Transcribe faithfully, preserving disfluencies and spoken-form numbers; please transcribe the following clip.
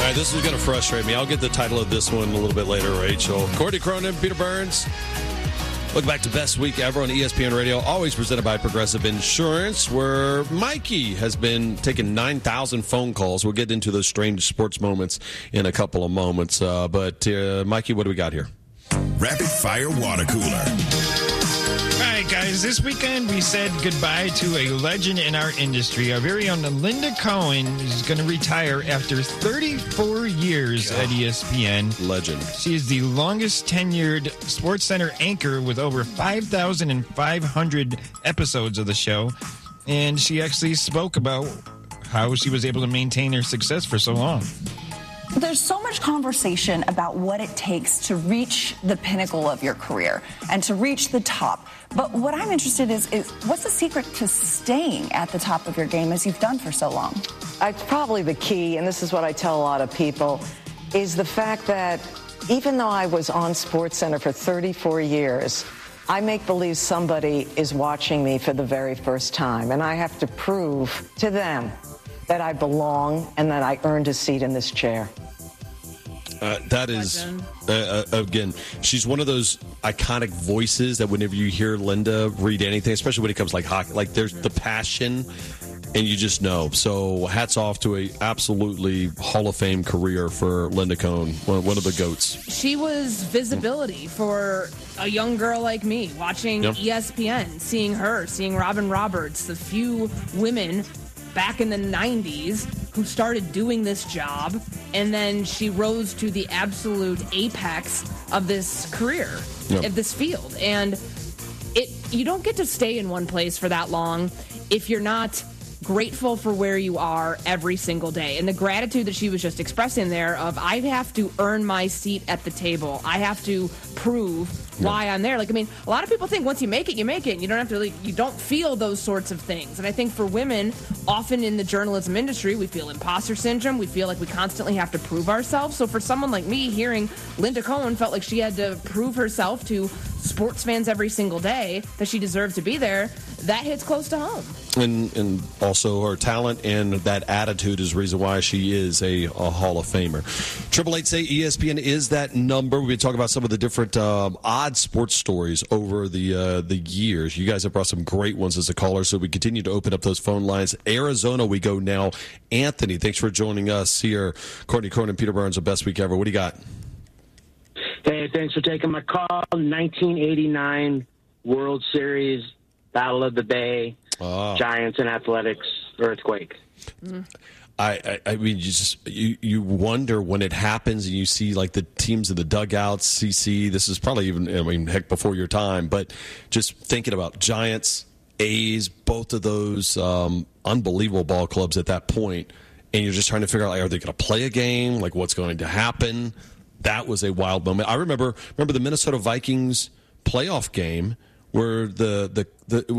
right, this is going to frustrate me. I'll get the title of this one a little bit later, Rachel. Courtney Cronin, Peter Burns. Look back to Best Week Ever on E S P N Radio, always presented by Progressive Insurance, where Mikey has been taking nine thousand phone calls. We'll get into those strange sports moments in a couple of moments. Uh, but, uh, Mikey, what do we got here? Rapid Fire Water Cooler. All right, guys, this weekend we said goodbye to a legend in our industry. Our very own Linda Cohen is going to retire after thirty-four years God. At E S P N. Legend. She is the longest tenured SportsCenter anchor with over five thousand five hundred episodes of the show. And she actually spoke about how she was able to maintain her success for so long. There's so much conversation about what it takes to reach the pinnacle of your career and to reach the top. But what I'm interested in is, is what's the secret to staying at the top of your game as you've done for so long? It's probably the key, and this is what I tell a lot of people, is the fact that even though I was on SportsCenter for thirty-four years, I make believe somebody is watching me for the very first time, and I have to prove to them that I belong and that I earned a seat in this chair. Uh, that is, uh, uh, again, she's one of those iconic voices that whenever you hear Linda read anything, especially when it comes like hockey, like there's the passion, and you just know. So hats off to a absolutely Hall of Fame career for Linda Cohen, one, one of the GOATs. She was visibility for a young girl like me, watching yep. E S P N, seeing her, seeing Robin Roberts, the few women back in the nineties who started doing this job, and then she rose to the absolute apex of this career, yep. of this field. And it you don't get to stay in one place for that long if you're not grateful for where you are every single day. And the gratitude that she was just expressing there of, I have to earn my seat at the table. I have to prove why I'm there. Like, I mean, a lot of people think once you make it, you make it. And you don't have to, like, you don't feel those sorts of things. And I think for women, often in the journalism industry, we feel imposter syndrome. We feel like we constantly have to prove ourselves. So for someone like me, hearing Linda Cohen felt like she had to prove herself to sports fans every single day that she deserved to be there, that hits close to home. And, and also her talent and that attitude is the reason why she is a, a Hall of Famer. Triple eight say E S P N is that number. We've been talking about some of the different um, odd sports stories over the uh, the years. You guys have brought some great ones as a caller, so we continue to open up those phone lines. Arizona, we go now. Anthony, thanks for joining us here. Courtney Cronin, Peter Burns, the Best Week Ever. What do you got? Hey, thanks for taking my call. nineteen eighty-nine World Series, Battle of the Bay, oh. Giants and Athletics, earthquake. Mm. I, I, I mean, you just you, you wonder when it happens and you see like the teams in the dugouts, C C. This is probably even, I mean, heck, before your time. But just thinking about Giants, A's, both of those um, unbelievable ball clubs at that point, and you're just trying to figure out, like, are they going to play a game? Like, what's going to happen? That was a wild moment. I remember remember the Minnesota Vikings playoff game where the the the.